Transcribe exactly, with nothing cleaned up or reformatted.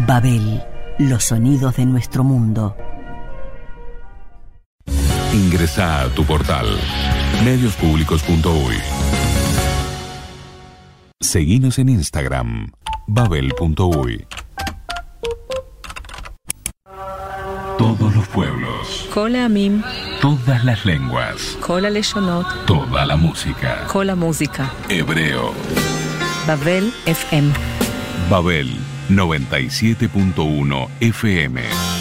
Babel, los sonidos de nuestro mundo. Ingresá a tu portal medios públicos punto uy. Seguinos en Instagram, babel punto uy. Todos los pueblos. Kol Amim. Todas las lenguas. Kol Leshonot. Toda la música. Kol música. Hebreo. Babel F M. Babel noventa y siete punto uno F M.